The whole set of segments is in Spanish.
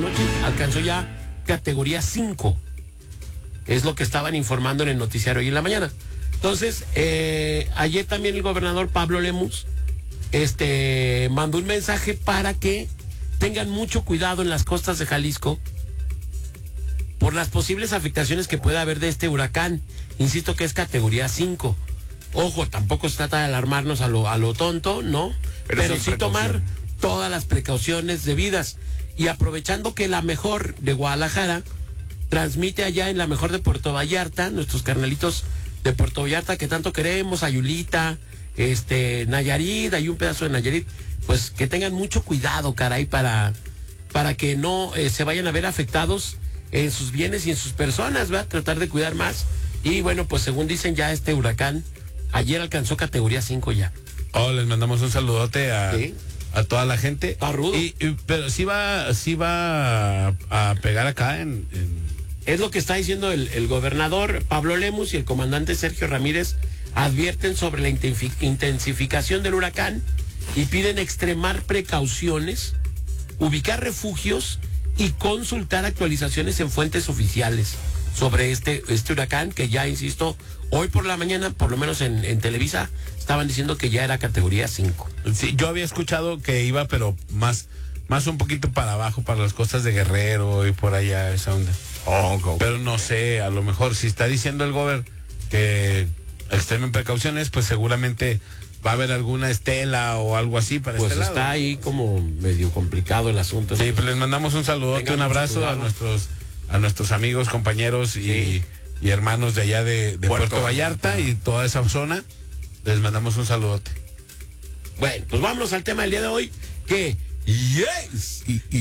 noche alcanzó ya categoría 5. Es lo que estaban informando en el noticiario hoy en la mañana. Entonces, ayer también el gobernador Pablo Lemus mandó un mensaje para que tengan mucho cuidado en las costas de Jalisco por las posibles afectaciones que pueda haber de este huracán. Insisto que es categoría 5. Ojo, tampoco se trata de alarmarnos a lo tonto, ¿no? Pero sí tomar todas las precauciones debidas. Y aprovechando que la mejor de Guadalajara transmite allá en la mejor de Puerto Vallarta, nuestros carnalitos de Puerto Vallarta que tanto queremos, Ayulita, Nayarit, hay un pedazo de Nayarit, pues que tengan mucho cuidado, caray, para que no se vayan a ver afectados en sus bienes y en sus personas, ¿verdad? Tratar de cuidar más. Y bueno, pues según dicen ya este huracán ayer alcanzó categoría 5 ya. Oh, les mandamos un saludote a toda la gente. Está rudo. Pero sí va a pegar acá Es lo que está diciendo el gobernador Pablo Lemus y el comandante Sergio Ramírez. Advierten sobre la intensificación del huracán y piden extremar precauciones, ubicar refugios y consultar actualizaciones en fuentes oficiales sobre este huracán que ya, insisto, hoy por la mañana, por lo menos en Televisa, estaban diciendo que ya era categoría 5. Sí, yo había escuchado que iba, pero más un poquito para abajo, para las costas de Guerrero y por allá, esa onda. Pero no sé, a lo mejor si está diciendo el gober que extremen precauciones, pues seguramente va a haber alguna estela o algo así para pues este lado. Está ahí como medio complicado el asunto. Sí, pues les mandamos un saludote, un abrazo a nuestros amigos, compañeros y hermanos de allá de Puerto Vallarta y toda esa zona. Les mandamos un saludote. Bueno, pues vámonos al tema del día de hoy, que yes.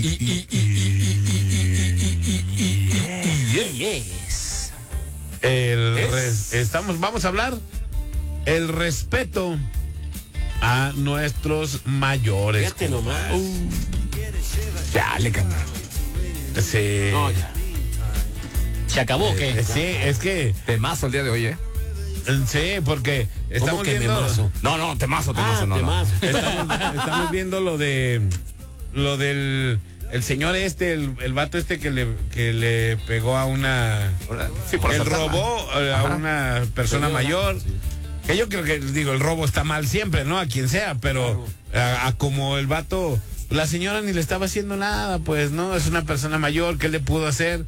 Vamos a hablar el respeto a nuestros mayores. Fíjate nomás. Dale, carnal. Sí. No, ya. ¿Se acabó o qué? Sí, es que Temazo el día de hoy, ¿eh? sí, porque estamos que viendo memazo? No, temazo, no. Temazo. Estamos viendo lo del el señor el vato que le pegó a una Sí, por el asaltarla. robó a una persona mayor. Sí. Que yo creo que, el robo está mal siempre, ¿no? A quien sea, pero a como el vato, la señora ni le estaba haciendo nada, pues, ¿no? Es una persona mayor, ¿qué le pudo hacer?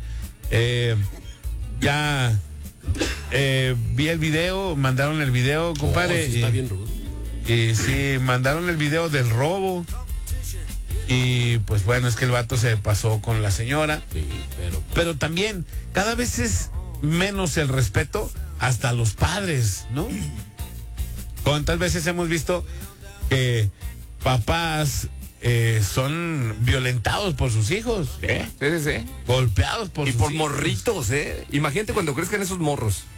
Vi el video, mandaron el video, compadre. Sí, está bien rudo. Y sí, mandaron el video del robo. Y pues bueno, es que el vato se pasó con la señora. Sí, Pero también, cada vez es menos el respeto hasta los padres, ¿no? ¿Cuántas veces hemos visto que papás son violentados por sus hijos? Sí. Golpeados por Y sus por hijos. morritos, ¿eh? Imagínate cuando crezcan esos morros.